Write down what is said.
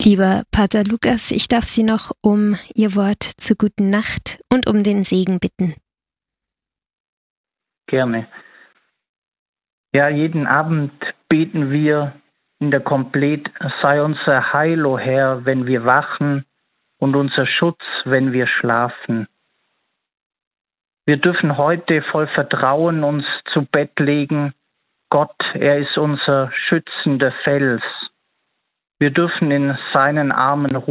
Lieber Pater Lukas, ich darf Sie noch um Ihr Wort zur guten Nacht und um den Segen bitten. Gerne. Ja, jeden Abend beten wir in der Komplett, sei unser Heil, o Herr, wenn wir wachen und unser Schutz, wenn wir schlafen. Wir dürfen heute voll Vertrauen uns zu Bett legen. Gott, er ist unser schützender Fels. Wir dürfen in seinen Armen